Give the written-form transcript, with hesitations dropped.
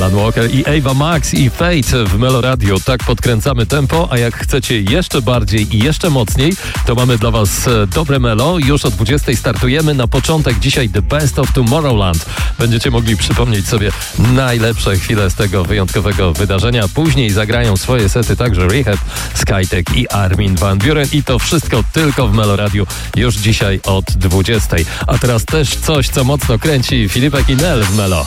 Alan Walker i Ava Max i Fate w Melo Radio. Tak podkręcamy tempo, a jak chcecie jeszcze bardziej i jeszcze mocniej, to mamy dla was dobre Melo. Już o 20 startujemy. Na początek dzisiaj The Best of Tomorrowland. Będziecie mogli przypomnieć sobie najlepsze chwile z tego wyjątkowego wydarzenia. Później zagrają swoje sety także Rehab, Skytech i Armin van Buuren. I to wszystko tylko w Melo Radio już dzisiaj od 20. A teraz też coś, co mocno kręci Filipek i Nel w Melo.